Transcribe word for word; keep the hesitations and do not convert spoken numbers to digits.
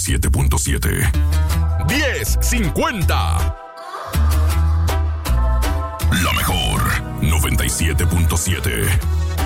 siete punto siete. diez cincuenta. La mejor, noventa y siete punto siete.